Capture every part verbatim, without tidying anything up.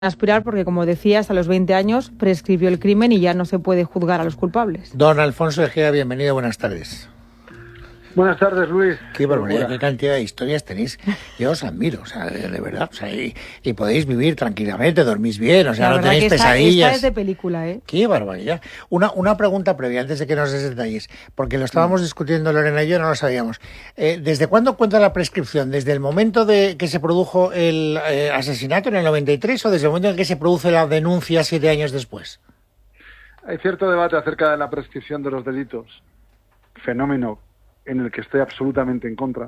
aspirar porque, como decías, a los veinte años prescribió el crimen y ya no se puede juzgar a los culpables. Don Alfonso Egea, bienvenido, buenas tardes. Buenas tardes, Luis. Qué barbaridad, qué cantidad de historias tenéis. Yo os admiro, o sea, de, de verdad. O sea, y, y podéis vivir tranquilamente, dormís bien, o sea, La no tenéis esta, pesadillas. Esta es de película, ¿eh? Qué barbaridad. Una, una pregunta previa, antes de que nos des detalles, porque lo estábamos discutiendo Lorena y yo, no lo sabíamos. Eh, ¿Desde cuándo cuenta la prescripción? ¿Desde el momento de que se produjo el eh, asesinato en el noventa y tres o desde el momento en que se produce la denuncia siete años después? Hay cierto debate acerca de la prescripción de los delitos, fenómeno en el que estoy absolutamente en contra,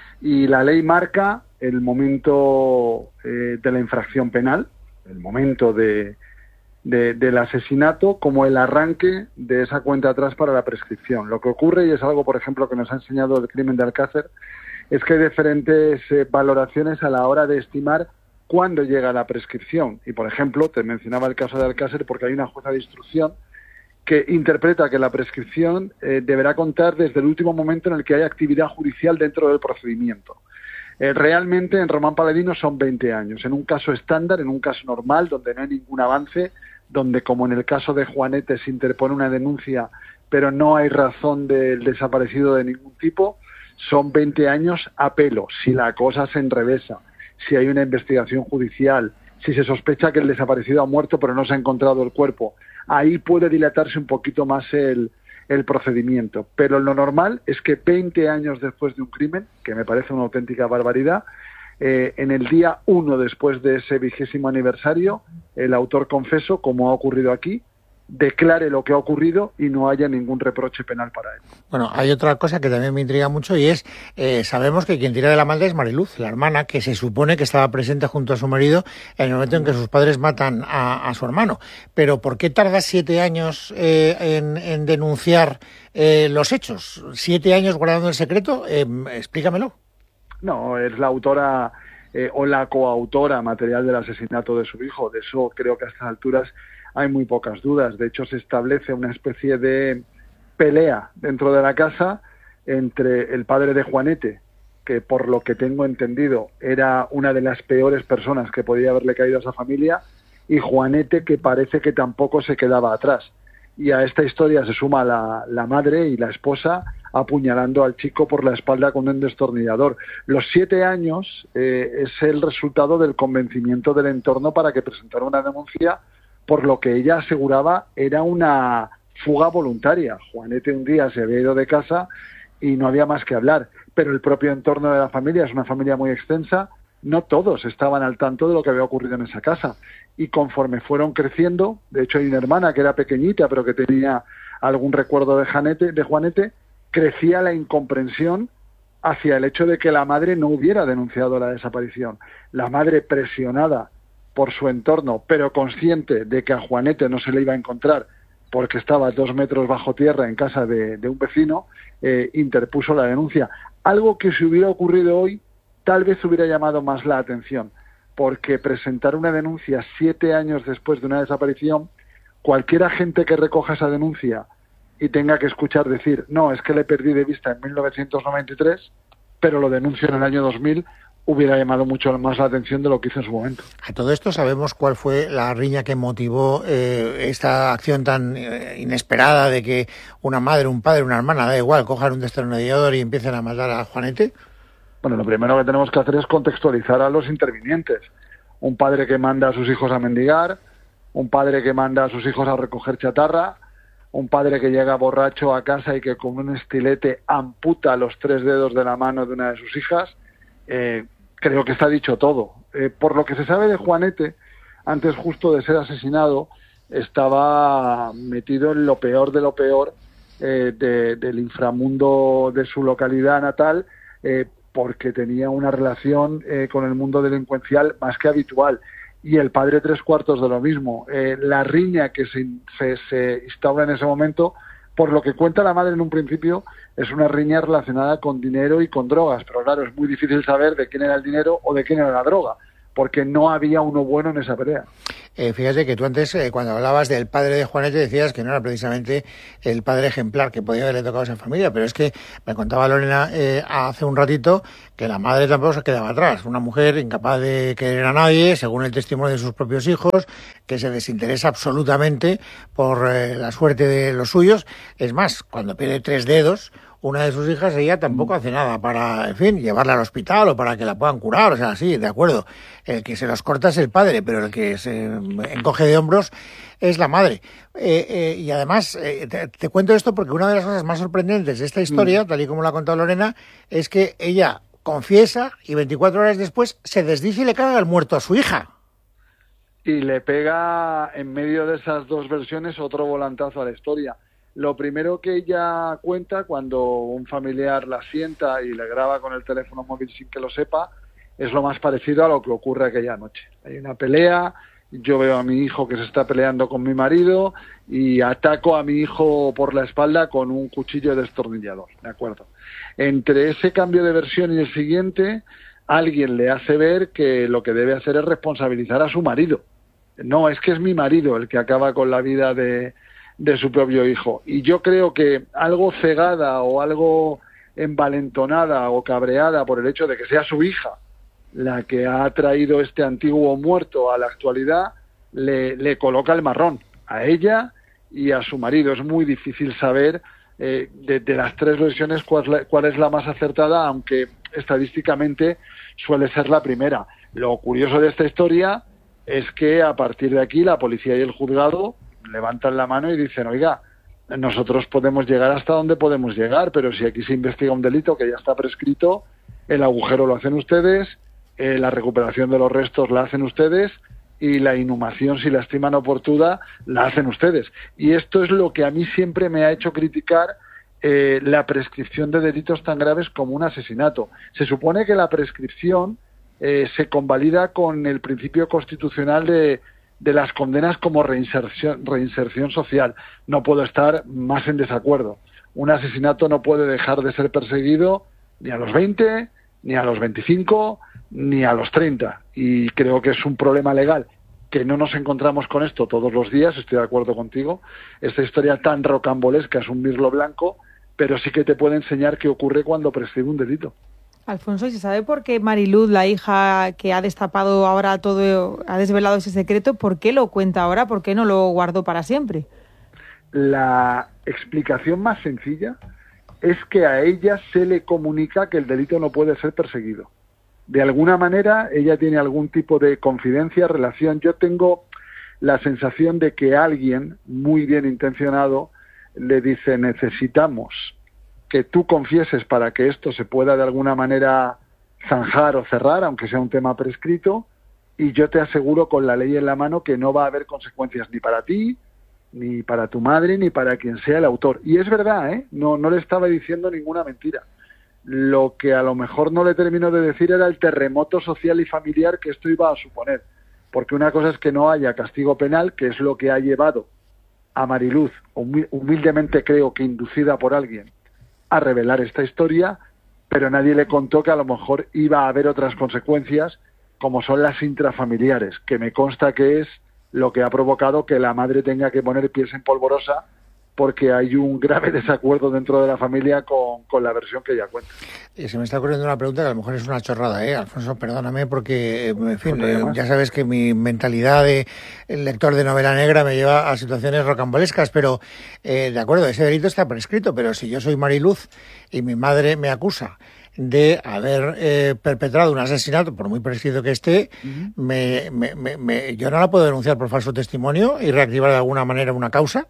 y la ley marca el momento eh, de la infracción penal, el momento de, de, del asesinato como el arranque de esa cuenta atrás para la prescripción. Lo que ocurre, y es algo, por ejemplo, que nos ha enseñado el crimen de Alcácer, es que hay diferentes eh, valoraciones a la hora de estimar cuándo llega la prescripción. Y, por ejemplo, te mencionaba el caso de Alcácer porque hay una jueza de instrucción que interpreta que la prescripción eh, deberá contar desde el último momento en el que hay actividad judicial dentro del procedimiento. Eh, realmente en Román Paladino son veinte años. En un caso estándar, en un caso normal, donde no hay ningún avance, donde como en el caso de Juanete se interpone una denuncia, pero no hay razón del desaparecido de ningún tipo, son veinte años a pelo. Si la cosa se enrevesa, si hay una investigación judicial, si se sospecha que el desaparecido ha muerto pero no se ha encontrado el cuerpo, ahí puede dilatarse un poquito más el, el procedimiento. Pero lo normal es que veinte años después de un crimen, que me parece una auténtica barbaridad, eh, en el día uno después de ese vigésimo aniversario, el autor confeso, como ha ocurrido aquí, declare lo que ha ocurrido y no haya ningún reproche penal para él. Bueno, hay otra cosa que también me intriga mucho y es, eh, sabemos que quien tira de la maldad es Mariluz, la hermana, que se supone que estaba presente junto a su marido en el momento en que sus padres matan a, a su hermano. Pero ¿por qué tarda siete años eh, en, en denunciar eh, los hechos? ¿Siete años guardando el secreto? Eh, explícamelo. No, es la autora eh, o la coautora material del asesinato de su hijo. De eso creo que a estas alturas hay muy pocas dudas. De hecho, se establece una especie de pelea dentro de la casa entre el padre de Juanete, que por lo que tengo entendido era una de las peores personas que podía haberle caído a esa familia, y Juanete, que parece que tampoco se quedaba atrás. Y a esta historia se suma la, la madre y la esposa apuñalando al chico por la espalda con un destornillador. Los siete años eh, es el resultado del convencimiento del entorno para que presentara una denuncia, por lo que ella aseguraba era una fuga voluntaria. Juanete un día se había ido de casa y no había más que hablar, pero el propio entorno de la familia es una familia muy extensa, no todos estaban al tanto de lo que había ocurrido en esa casa, y conforme fueron creciendo, de hecho hay una hermana que era pequeñita pero que tenía algún recuerdo de Juanete, de Juanete, crecía la incomprensión hacia el hecho de que la madre no hubiera denunciado la desaparición. La madre, presionada por su entorno, pero consciente de que a Juanete no se le iba a encontrar porque estaba a dos metros bajo tierra en casa de, de un vecino, eh, interpuso la denuncia. Algo que si hubiera ocurrido hoy, tal vez hubiera llamado más la atención, porque presentar una denuncia siete años después de una desaparición, cualquier agente que recoja esa denuncia y tenga que escuchar decir, no, es que le perdí de vista en mil novecientos noventa y tres, pero lo denuncio en el año dos mil, hubiera llamado mucho más la atención de lo que hizo en su momento. A todo esto sabemos cuál fue la riña que motivó eh, esta acción tan eh, inesperada de que una madre, un padre, una hermana, da igual, cojan un destornillador y empiecen a matar a Juanete. Bueno, lo primero que tenemos que hacer es contextualizar a los intervinientes. Un padre que manda a sus hijos a mendigar, un padre que manda a sus hijos a recoger chatarra, un padre que llega borracho a casa y que con un estilete amputa los tres dedos de la mano de una de sus hijas. Eh, creo que está dicho todo. Eh, por lo que se sabe de Juanete, antes justo de ser asesinado, estaba metido en lo peor de lo peor eh, de, del inframundo de su localidad natal, eh, porque tenía una relación eh, con el mundo delincuencial más que habitual. Y el padre tres cuartos de lo mismo. Eh, la riña que se, se, se instaura en ese momento, por lo que cuenta la madre en un principio, es una riña relacionada con dinero y con drogas, pero claro, es muy difícil saber de quién era el dinero o de quién era la droga, porque no había uno bueno en esa pelea. Eh, fíjate que tú antes, eh, cuando hablabas del padre de Juanete, decías que no era precisamente el padre ejemplar que podía haberle tocado a esa familia, pero es que me contaba Lorena eh, hace un ratito que la madre tampoco se quedaba atrás, una mujer incapaz de querer a nadie, según el testimonio de sus propios hijos, que se desinteresa absolutamente por eh, la suerte de los suyos. Es más, cuando pierde tres dedos, una de sus hijas, ella tampoco hace nada para, en fin, llevarla al hospital o para que la puedan curar, o sea, sí, de acuerdo. El que se los corta es el padre, pero el que se encoge de hombros es la madre. Eh, eh, y además, eh, te, te cuento esto porque una de las cosas más sorprendentes de esta historia, mm. tal y como lo ha contado Lorena, es que ella confiesa y veinticuatro horas después se desdice y le caga el muerto a su hija. Y le pega, en medio de esas dos versiones, otro volantazo a la historia. Lo primero que ella cuenta cuando un familiar la sienta y le graba con el teléfono móvil sin que lo sepa, es lo más parecido a lo que ocurre aquella noche. Hay una pelea, yo veo a mi hijo que se está peleando con mi marido y ataco a mi hijo por la espalda con un cuchillo destornillador, ¿de acuerdo? Entre ese cambio de versión y el siguiente, alguien le hace ver que lo que debe hacer es responsabilizar a su marido. No, es que es mi marido el que acaba con la vida de... de su propio hijo. Y yo creo que algo cegada o algo envalentonada o cabreada por el hecho de que sea su hija la que ha traído este antiguo muerto a la actualidad, le, le coloca el marrón a ella y a su marido. Es muy difícil saber eh, de, de las tres versiones cuál es, la, cuál es la más acertada, aunque estadísticamente suele ser la primera. Lo curioso de esta historia es que a partir de aquí la policía y el juzgado levantan la mano y dicen, oiga, nosotros podemos llegar hasta donde podemos llegar, pero si aquí se investiga un delito que ya está prescrito, el agujero lo hacen ustedes, eh, la recuperación de los restos la hacen ustedes y la inhumación, si la estiman oportuna, la hacen ustedes. Y esto es lo que a mí siempre me ha hecho criticar eh, la prescripción de delitos tan graves como un asesinato. Se supone que la prescripción eh, se convalida con el principio constitucional de de las condenas como reinserción, reinserción social. No puedo estar más en desacuerdo. Un asesinato no puede dejar de ser perseguido ni a los veinte, ni a los veinticinco, ni a los treinta. Y creo que es un problema legal que no nos encontramos con esto todos los días, estoy de acuerdo contigo. Esta historia tan rocambolesca es un mirlo blanco, pero sí que te puede enseñar qué ocurre cuando prescribe un delito. Alfonso, ¿y se sabe por qué Mariluz, la hija que ha destapado ahora todo, ha desvelado ese secreto, por qué lo cuenta ahora, por qué no lo guardó para siempre? La explicación más sencilla es que a ella se le comunica que el delito no puede ser perseguido. De alguna manera, ella tiene algún tipo de confidencia, relación. Yo tengo la sensación de que alguien muy bien intencionado le dice, necesitamos que tú confieses para que esto se pueda de alguna manera zanjar o cerrar, aunque sea un tema prescrito, y yo te aseguro con la ley en la mano que no va a haber consecuencias ni para ti, ni para tu madre, ni para quien sea el autor. Y es verdad, ¿eh? No, no le estaba diciendo ninguna mentira. Lo que a lo mejor no le terminó de decir era el terremoto social y familiar que esto iba a suponer. Porque una cosa es que no haya castigo penal, que es lo que ha llevado a Mariluz, humildemente creo que inducida por alguien, a revelar esta historia, pero nadie le contó que a lo mejor iba a haber otras consecuencias, como son las intrafamiliares, que me consta que es lo que ha provocado que la madre tenga que poner pies en polvorosa porque hay un grave desacuerdo dentro de la familia con, con la versión que ella cuenta. Y se me está ocurriendo una pregunta que a lo mejor es una chorrada, ¿eh? Alfonso, perdóname porque, en fin, eh, ya sabes que mi mentalidad de lector de novela negra me lleva a situaciones rocambolescas, pero, eh, de acuerdo, ese delito está prescrito, pero si yo soy Mariluz y mi madre me acusa de haber eh, perpetrado un asesinato, por muy prescrito que esté, uh-huh. me, me, me, me, ¿yo no la puedo denunciar por falso testimonio y reactivar de alguna manera una causa?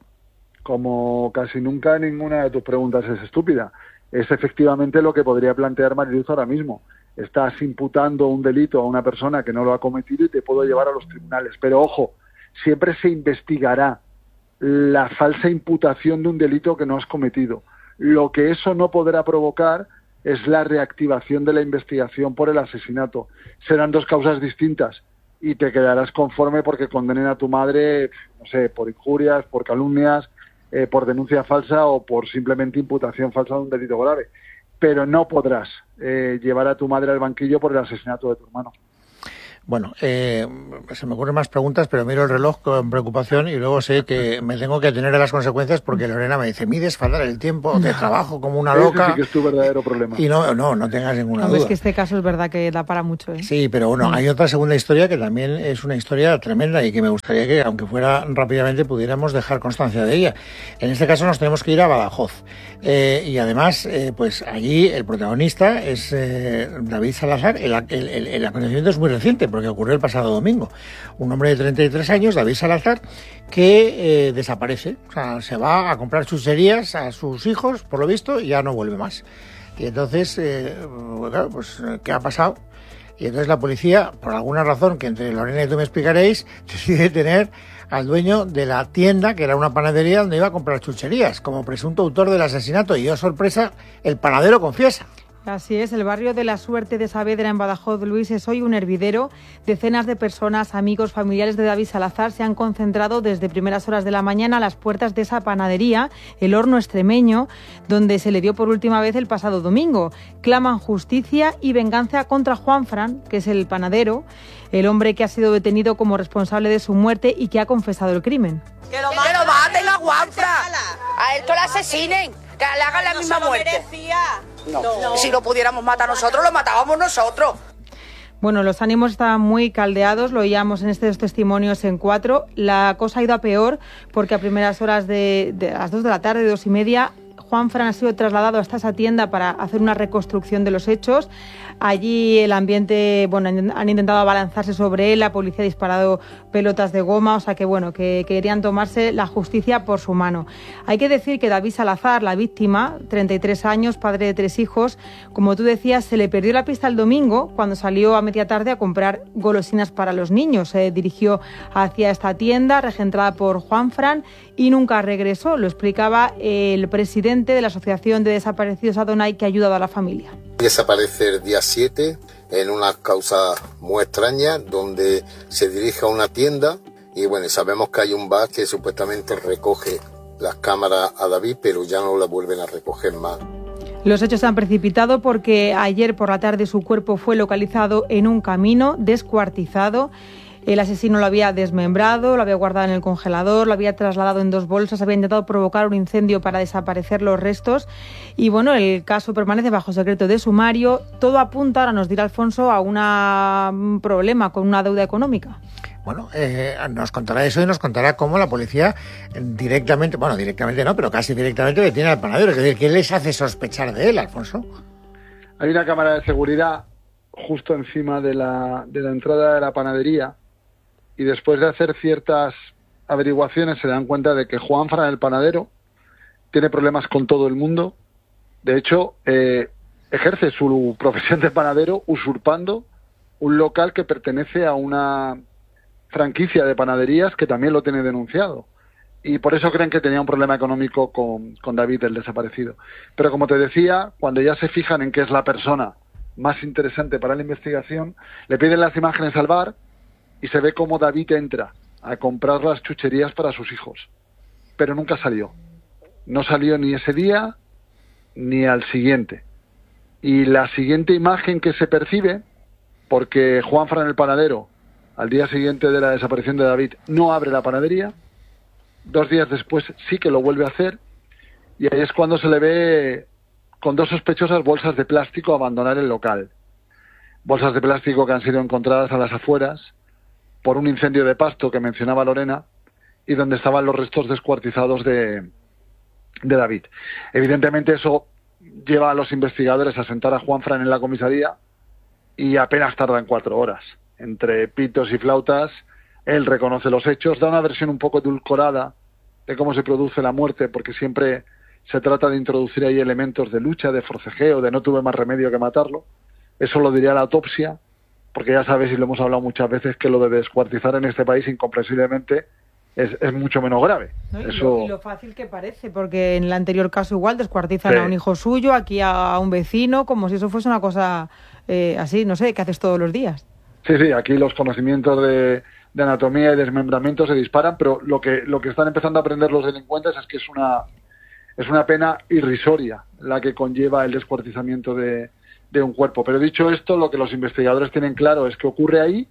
Como casi nunca ninguna de tus preguntas es estúpida. Es efectivamente lo que podría plantear Mariluz ahora mismo. Estás imputando un delito a una persona que no lo ha cometido y te puedo llevar a los tribunales. Pero ojo, siempre se investigará la falsa imputación de un delito que no has cometido. Lo que eso no podrá provocar es la reactivación de la investigación por el asesinato. Serán dos causas distintas y te quedarás conforme porque condenen a tu madre, no sé, por injurias, por calumnias, eh, por denuncia falsa o por simplemente imputación falsa de un delito grave. Pero no podrás eh, llevar a tu madre al banquillo por el asesinato de tu hermano. Bueno, eh, se me ocurren más preguntas, pero miro el reloj con preocupación y luego sé que me tengo que atener a las consecuencias porque Lorena me dice, mides fatal el tiempo, te trabajo como una loca. Ese sí que es tu verdadero problema. Y no, no, no tengas ninguna Hombre, duda. es que este caso es verdad que da para mucho, ¿eh? Sí, pero bueno, Mm. hay otra segunda historia que también es una historia tremenda y que me gustaría que, aunque fuera rápidamente, pudiéramos dejar constancia de ella. En este caso nos tenemos que ir a Badajoz. Eh, y además, eh, pues allí el protagonista es eh, David Salazar. El, el, el, el acontecimiento es muy reciente porque ocurrió el pasado domingo. Un hombre de treinta y tres años, David Salazar, que eh, desaparece. O sea, se va a comprar chucherías a sus hijos, por lo visto, y ya no vuelve más. Y entonces, eh, claro, pues, ¿qué ha pasado? Y entonces la policía, por alguna razón que entre Lorena y tú me explicaréis, decide tener al dueño de la tienda, que era una panadería donde iba a comprar chucherías, como presunto autor del asesinato. Y, oh sorpresa, el panadero confiesa. Así es, el barrio de la Suerte de Saavedra en Badajoz, Luis, es hoy un hervidero. Decenas de personas, amigos, familiares de David Salazar se han concentrado desde primeras horas de la mañana a las puertas de esa panadería, el Horno Extremeño, donde se le vio por última vez el pasado domingo. Claman justicia y venganza contra Juanfran, que es el panadero, el hombre que ha sido detenido como responsable de su muerte y que ha confesado el crimen. ¡Que lo maten, que lo maten a Juanfran! A él que lo asesinen, que le hagan la no misma muerte. No. No. Si lo pudiéramos matar nosotros, lo matábamos nosotros. Bueno, los ánimos estaban muy caldeados, lo oíamos en estos testimonios en cuatro. La cosa ha ido a peor porque a primeras horas de, de las dos de la tarde, dos y media, Juanfran ha sido trasladado hasta esa tienda para hacer una reconstrucción de los hechos. Allí el ambiente, bueno, han intentado abalanzarse sobre él, la policía ha disparado pelotas de goma, o sea que bueno, que querían tomarse la justicia por su mano. Hay que decir que David Salazar, la víctima, treinta y tres años, padre de tres hijos, como tú decías, se le perdió la pista el domingo cuando salió a media tarde a comprar golosinas para los niños. Se dirigió hacia esta tienda, regentada por Juanfran, y nunca regresó. Lo explicaba el presidente de la Asociación de Desaparecidos Adonai, que ha ayudado a la familia. Desaparece el día siete en una causa muy extraña, donde se dirige a una tienda y bueno, sabemos que hay un bar que supuestamente recoge las cámaras a David, pero ya no la vuelven a recoger más. Los hechos se han precipitado porque ayer por la tarde su cuerpo fue localizado en un camino descuartizado. El asesino lo había desmembrado, lo había guardado en el congelador, lo había trasladado en dos bolsas, había intentado provocar un incendio para desaparecer los restos. Y bueno, el caso permanece bajo secreto de sumario. Todo apunta, ahora nos dirá Alfonso, a una, un problema con una deuda económica. Bueno, eh, nos contará eso y nos contará cómo la policía directamente, bueno, directamente no, pero casi directamente detiene al panadero. Es decir, ¿qué les hace sospechar de él, Alfonso? Hay una cámara de seguridad justo encima de la, de la entrada de la panadería. Y después de hacer ciertas averiguaciones se dan cuenta de que Juanfran, el panadero, tiene problemas con todo el mundo. De hecho, eh, ejerce su profesión de panadero usurpando un local que pertenece a una franquicia de panaderías que también lo tiene denunciado. Y por eso creen que tenía un problema económico con, con David, el desaparecido. Pero como te decía, cuando ya se fijan en que es la persona más interesante para la investigación, le piden las imágenes al bar y se ve cómo David entra a comprar las chucherías para sus hijos. Pero nunca salió. No salió ni ese día ni al siguiente. Y la siguiente imagen que se percibe, porque Juanfran, el panadero, al día siguiente de la desaparición de David, no abre la panadería. Dos días después sí que lo vuelve a hacer. Y ahí es cuando se le ve con dos sospechosas bolsas de plástico abandonar el local. Bolsas de plástico que han sido encontradas a las afueras por un incendio de pasto que mencionaba Lorena y donde estaban los restos descuartizados de, de David. Evidentemente eso lleva a los investigadores a sentar a Juanfran en la comisaría y apenas tardan cuatro horas. Entre pitos y flautas, él reconoce los hechos, da una versión un poco edulcorada de cómo se produce la muerte, porque siempre se trata de introducir ahí elementos de lucha, de forcejeo, de no tuve más remedio que matarlo. Eso lo diría la autopsia, porque ya sabes, y lo hemos hablado muchas veces, que lo de descuartizar en este país incomprensiblemente es, es mucho menos grave. ¿No? Y, Eso... lo, y lo fácil que parece, porque en el anterior caso igual descuartizan sí. a un hijo suyo, aquí a, a un vecino, como si eso fuese una cosa eh, así, no sé, que haces todos los días. Sí, sí, aquí los conocimientos de, de anatomía y desmembramiento se disparan, pero lo que, lo que están empezando a aprender los delincuentes es que es una, es una pena irrisoria la que conlleva el descuartizamiento de... de un cuerpo. Pero dicho esto, lo que los investigadores tienen claro es que ocurre ahí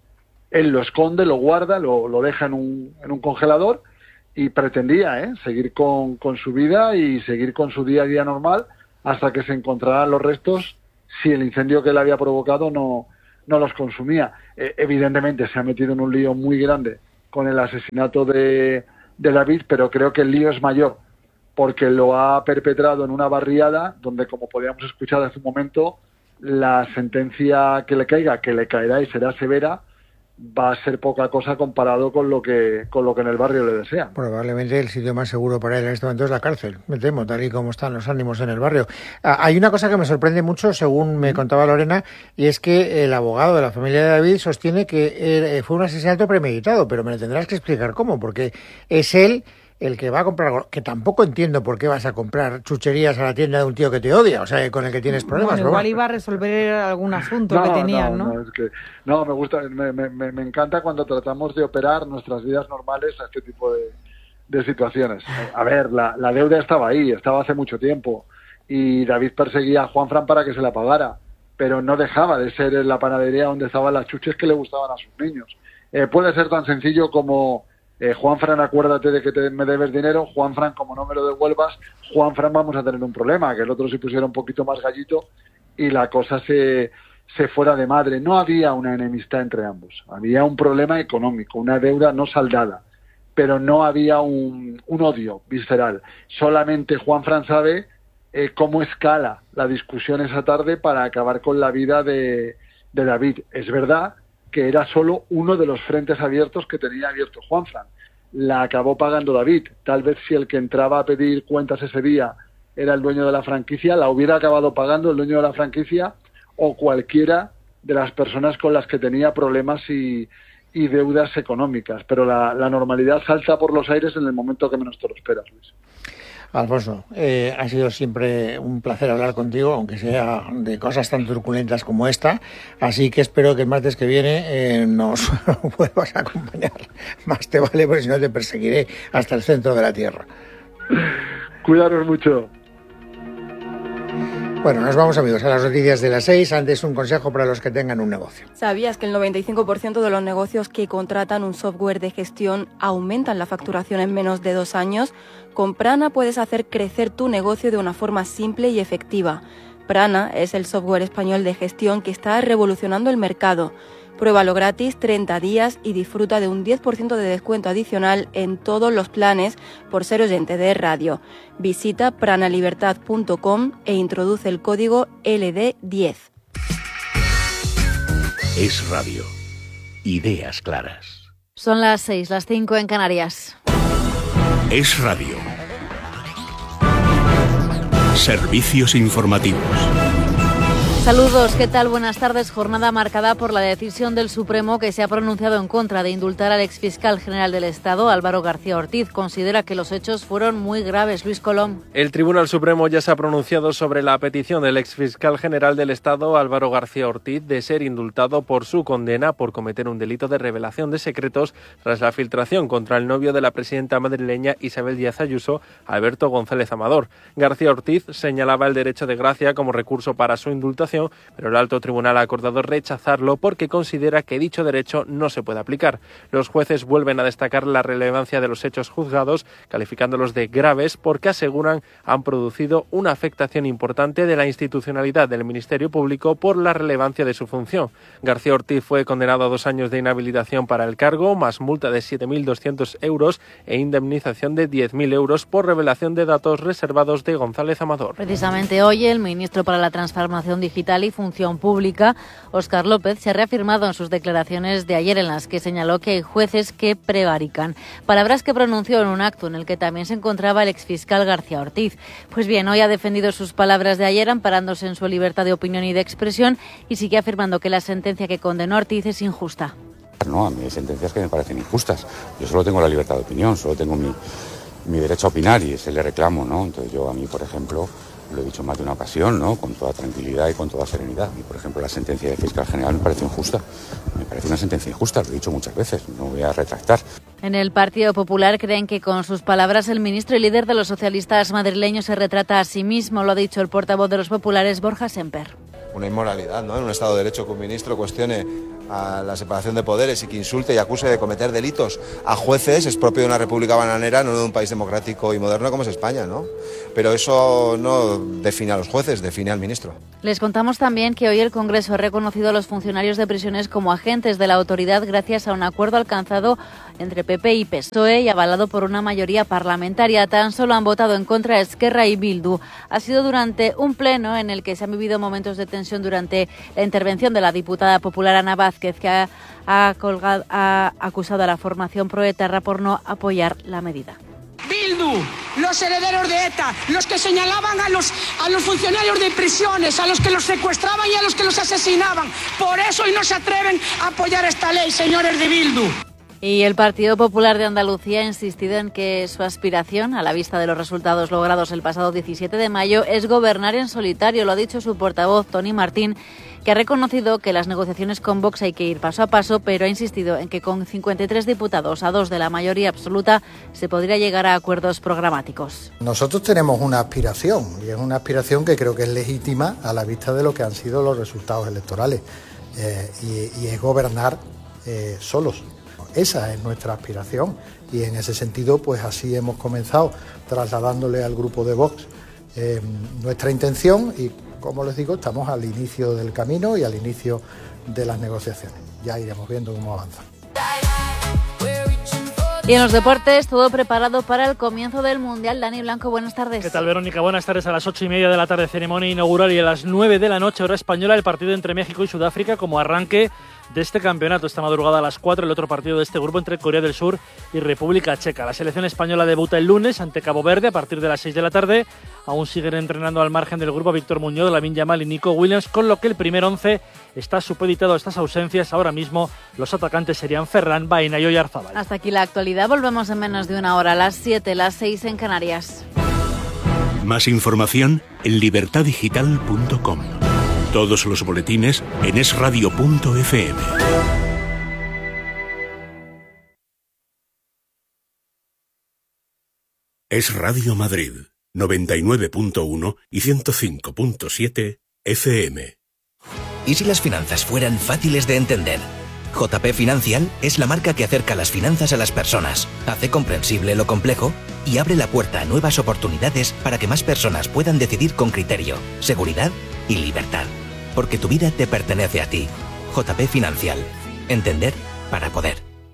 él lo esconde, lo guarda, lo, lo deja en un, en un congelador y pretendía ¿eh? seguir con, con su vida y seguir con su día a día normal hasta que se encontraran los restos si el incendio que él había provocado no, no los consumía. Eh, evidentemente se ha metido en un lío muy grande con el asesinato de, de David, pero creo que el lío es mayor porque lo ha perpetrado en una barriada donde, como podíamos escuchar hace un momento, la sentencia que le caiga, que le caerá y será severa, va a ser poca cosa comparado con lo que con lo que en el barrio le desea. Probablemente el sitio más seguro para él en este momento es la cárcel, me temo, tal y como están los ánimos en el barrio. Ah, hay una cosa que me sorprende mucho, según me contaba Lorena, y es que el abogado de la familia de David sostiene que eh, fue un asesinato premeditado, pero me lo tendrás que explicar cómo, porque es él el que va a comprar, que tampoco entiendo por qué vas a comprar chucherías a la tienda de un tío que te odia, o sea, con el que tienes problemas. Bueno, igual iba a resolver algún asunto no, que tenían, ¿no? No, no, es que, no me gusta, me, me, me encanta cuando tratamos de operar nuestras vidas normales a este tipo de, de situaciones. A ver, la, la deuda estaba ahí, estaba hace mucho tiempo, y David perseguía a Juanfran para que se la pagara, pero no dejaba de ser en la panadería donde estaban las chuches que le gustaban a sus niños. Eh, puede ser tan sencillo como... Eh, Juanfran, acuérdate de que te, me debes dinero, Juanfran, como no me lo devuelvas, Juanfran, vamos a tener un problema, que el otro se pusiera un poquito más gallito y la cosa se, se fuera de madre. No había una enemistad entre ambos, había un problema económico, una deuda no saldada, pero no había un, un odio visceral. Solamente Juanfran sabe eh, cómo escala la discusión esa tarde para acabar con la vida de, de David. Es verdad que era solo uno de los frentes abiertos que tenía abierto Juanfran. La acabó pagando David. Tal vez si el que entraba a pedir cuentas ese día era el dueño de la franquicia, la hubiera acabado pagando el dueño de la franquicia o cualquiera de las personas con las que tenía problemas y, y deudas económicas. Pero la, la normalidad salta por los aires en el momento que menos te lo esperas, Luis. Alfonso, eh, ha sido siempre un placer hablar contigo, aunque sea de cosas tan turbulentas como esta, así que espero que el martes que viene eh, nos vuelvas a acompañar. Más te vale, porque si no te perseguiré hasta el centro de la tierra. Cuidaros mucho. Bueno, nos vamos, amigos, a las noticias de las seis. Antes, un consejo para los que tengan un negocio. ¿Sabías que el noventa y cinco por ciento de los negocios que contratan un software de gestión aumentan la facturación en menos de dos años? Con Prana puedes hacer crecer tu negocio de una forma simple y efectiva. Prana es el software español de gestión que está revolucionando el mercado. Pruébalo gratis treinta días y disfruta de un diez por ciento de descuento adicional en todos los planes por ser oyente de radio. Visita pranalibertad punto com e introduce el código L D diez. Es radio. Ideas claras. Son las seis, las cinco en Canarias. Es radio. Servicios informativos. Saludos, ¿qué tal? Buenas tardes. Jornada marcada por la decisión del Supremo que se ha pronunciado en contra de indultar al exfiscal general del Estado, Álvaro García Ortiz. Considera que los hechos fueron muy graves. Luis Colom. El Tribunal Supremo ya se ha pronunciado sobre la petición del exfiscal general del Estado, Álvaro García Ortiz, de ser indultado por su condena por cometer un delito de revelación de secretos tras la filtración contra el novio de la presidenta madrileña Isabel Díaz Ayuso, Alberto González Amador. García Ortiz señalaba el derecho de gracia como recurso para su indultación, pero el alto tribunal ha acordado rechazarlo porque considera que dicho derecho no se puede aplicar. Los jueces vuelven a destacar la relevancia de los hechos juzgados, calificándolos de graves porque aseguran han producido una afectación importante de la institucionalidad del Ministerio Público por la relevancia de su función. García Ortiz fue condenado a dos años de inhabilitación para el cargo, más multa de siete mil doscientos euros e indemnización de diez mil euros por revelación de datos reservados de González Amador. Precisamente hoy el ministro para la Transformación Digital y Función Pública, Óscar López, se ha reafirmado en sus declaraciones de ayer en las que señaló que hay jueces que prevarican. Palabras que pronunció en un acto en el que también se encontraba el exfiscal García Ortiz. Pues bien, hoy ha defendido sus palabras de ayer amparándose en su libertad de opinión y de expresión y sigue afirmando que la sentencia que condenó a Ortiz es injusta. No, a mí hay sentencias que me parecen injustas. Yo solo tengo la libertad de opinión, solo tengo mi, mi derecho a opinar y ese le reclamo, ¿no? Entonces yo a mí, por ejemplo, lo he dicho más de una ocasión, ¿no? Con toda tranquilidad y con toda serenidad. Y, por ejemplo, la sentencia del fiscal general me parece injusta. Me parece una sentencia injusta, lo he dicho muchas veces, no voy a retractar. En el Partido Popular creen que con sus palabras el ministro y líder de los socialistas madrileños se retrata a sí mismo, lo ha dicho el portavoz de los populares, Borja Semper. Una inmoralidad, ¿no? En un Estado de Derecho que un ministro cuestione a la separación de poderes y que insulte y acuse de cometer delitos a jueces es propio de una república bananera, no de un país democrático y moderno como es España, ¿no? Pero eso no define a los jueces, define al ministro. Les contamos también que hoy el Congreso ha reconocido a los funcionarios de prisiones como agentes de la autoridad gracias a un acuerdo alcanzado entre P P y P S O E y avalado por una mayoría parlamentaria. Tan solo han votado en contra Esquerra y Bildu. Ha sido durante un pleno en el que se han vivido momentos de tensión durante la intervención de la diputada popular Ana Vázquez, que ha, ha, colgado, ha acusado a la formación proetarra por no apoyar la medida. Bildu, los herederos de ETA, los que señalaban a los, a los funcionarios de prisiones, a los que los secuestraban y a los que los asesinaban. Por eso hoy no se atreven a apoyar esta ley, señores de Bildu. Y el Partido Popular de Andalucía ha insistido en que su aspiración, a la vista de los resultados logrados el pasado diecisiete de mayo, es gobernar en solitario. Lo ha dicho su portavoz, Toni Martín, que ha reconocido que las negociaciones con Vox hay que ir paso a paso, pero ha insistido en que con cincuenta y tres diputados a dos de la mayoría absoluta se podría llegar a acuerdos programáticos. Nosotros tenemos una aspiración, y es una aspiración que creo que es legítima a la vista de lo que han sido los resultados electorales, eh, y, y es gobernar eh, solos. Esa es nuestra aspiración y en ese sentido pues así hemos comenzado trasladándole al grupo de Vox eh, nuestra intención y, como les digo, estamos al inicio del camino y al inicio de las negociaciones. Ya iremos viendo cómo avanza. Y en los deportes, todo preparado para el comienzo del Mundial. Dani Blanco, buenas tardes. ¿Qué tal, Verónica? Buenas tardes. A las ocho y media de la tarde, ceremonia inaugural, y a las nueve de la noche, hora española, el partido entre México y Sudáfrica como arranque de este campeonato. Esta madrugada a las cuatro, el otro partido de este grupo entre Corea del Sur y República Checa. La selección española debuta el lunes ante Cabo Verde a partir de las seis de la tarde. Aún siguen entrenando al margen del grupo Víctor Muñoz, Lamine Yamal y Nico Williams, con lo que el primer once está supeditado a estas ausencias. Ahora mismo los atacantes serían Ferran, Baena y Oyarzábal. Hasta aquí la actualidad. Volvemos en menos de una hora, a las siete, las seis en Canarias. Más información en libertad digital punto com. Todos los boletines en es radio punto efe eme. Es Radio Madrid, noventa y nueve punto uno y ciento cinco punto siete efe eme. ¿Y si las finanzas fueran fáciles de entender? J P Financial es la marca que acerca las finanzas a las personas, hace comprensible lo complejo y abre la puerta a nuevas oportunidades para que más personas puedan decidir con criterio, seguridad y libertad. Porque tu vida te pertenece a ti. J P Financial. Entender para poder.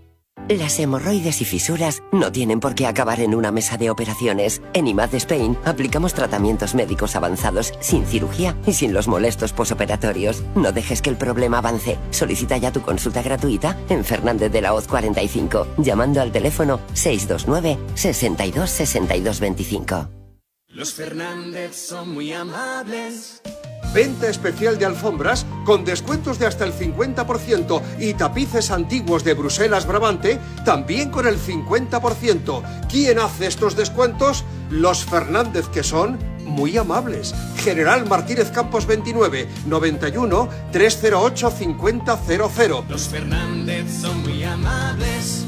Las hemorroides y fisuras no tienen por qué acabar en una mesa de operaciones. En I M A D Spain aplicamos tratamientos médicos avanzados sin cirugía y sin los molestos posoperatorios. No dejes que el problema avance. Solicita ya tu consulta gratuita en Fernández de la Hoz cuarenta y cinco, llamando al teléfono seis dos nueve, sesenta y dos, sesenta y dos veinticinco. Los Fernández son muy amables. Venta especial de alfombras con descuentos de hasta el cincuenta por ciento y tapices antiguos de Bruselas Brabante también con el cincuenta por ciento. ¿Quién hace estos descuentos? Los Fernández, que son muy amables. General Martínez Campos veintinueve, noventa y uno, trescientos ocho, cincuenta cero cero. Los Fernández son muy amables.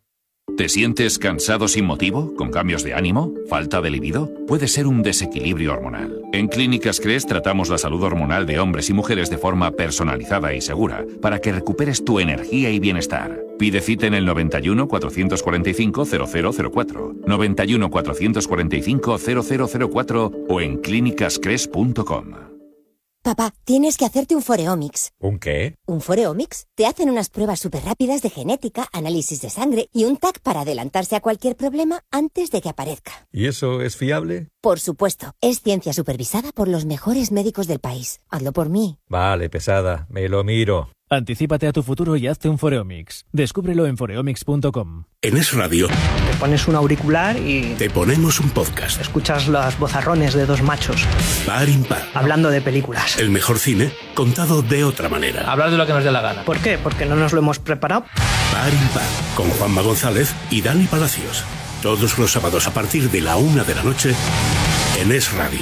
¿Te sientes cansado sin motivo? ¿Con cambios de ánimo? ¿Falta de libido? Puede ser un desequilibrio hormonal. En Clínicas Cres tratamos la salud hormonal de hombres y mujeres de forma personalizada y segura para que recuperes tu energía y bienestar. Pide cita en el noventa y uno, cuatrocientos cuarenta y cinco, cero cero cero cuatro, noventa y uno, cuatrocientos cuarenta y cinco, cero cero cero cuatro o en clínicas cres punto com. Papá, tienes que hacerte un Foreomics. ¿Un qué? ¿Un Foreomics? Te hacen unas pruebas súper rápidas de genética, análisis de sangre y un T A C para adelantarse a cualquier problema antes de que aparezca. ¿Y eso es fiable? Por supuesto. Es ciencia supervisada por los mejores médicos del país. Hazlo por mí. Vale, pesada. Me lo miro. Anticípate a tu futuro y hazte un Foreomics. Descúbrelo en foreomics punto com. En Es Radio te pones un auricular y te ponemos un podcast. Escuchas los vozarrones de dos machos par impar, hablando de películas. El mejor cine contado de otra manera. Hablar de lo que nos dé la gana. ¿Por qué? Porque no nos lo hemos preparado. Par impar, con Juanma González y Dani Palacios. Todos los sábados a partir de la una de la noche en Es Radio.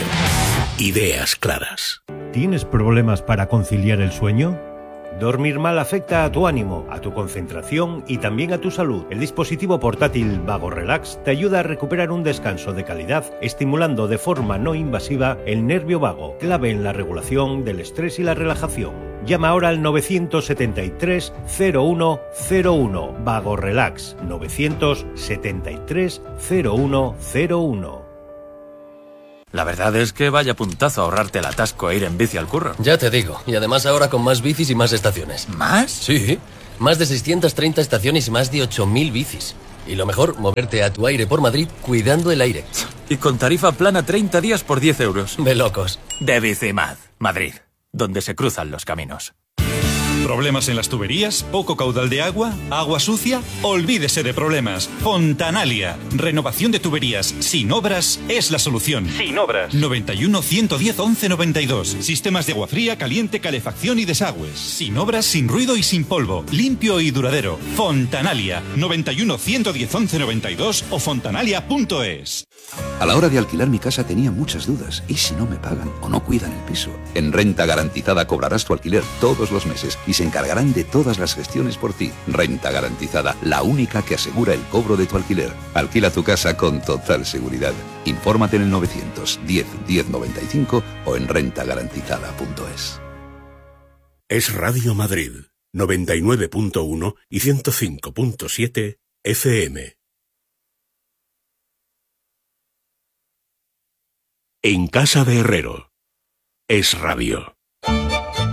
Ideas claras. ¿Tienes problemas para conciliar el sueño? Dormir mal afecta a tu ánimo, a tu concentración y también a tu salud. El dispositivo portátil Vago Relax te ayuda a recuperar un descanso de calidad, estimulando de forma no invasiva el nervio vago, clave en la regulación del estrés y la relajación. Llama ahora al novecientos setenta y tres cero uno cero uno. Vago Relax. novecientos setenta y tres cero uno cero uno. La verdad es que vaya puntazo ahorrarte el atasco e ir en bici al curro. Ya te digo, y además ahora con más bicis y más estaciones. ¿Más? Sí, más de seiscientas treinta estaciones y más de ocho mil bicis. Y lo mejor, moverte a tu aire por Madrid cuidando el aire. Y con tarifa plana treinta días por diez euros. De locos. De Bicimad, Madrid, donde se cruzan los caminos. ¿Problemas en las tuberías? ¿Poco caudal de agua? ¿Agua sucia? Olvídese de problemas. Fontanalia. Renovación de tuberías sin obras es la solución. Sin obras. noventa y uno, ciento diez, once noventa y dos. Sistemas de agua fría, caliente, calefacción y desagües. Sin obras, sin ruido y sin polvo. Limpio y duradero. Fontanalia. noventa y uno, ciento diez, once noventa y dos o fontanalia punto es. A la hora de alquilar mi casa tenía muchas dudas. ¿Y si no me pagan o no cuidan el piso? En Renta Garantizada cobrarás tu alquiler todos los meses y se encargarán de todas las gestiones por ti. Renta Garantizada, la única que asegura el cobro de tu alquiler. Alquila tu casa con total seguridad. Infórmate en el novecientos diez, diez noventa y cinco o en renta garantizada punto es. Es Radio Madrid, noventa y nueve punto uno y ciento cinco punto siete F M. En casa de Herrero. Es Radio.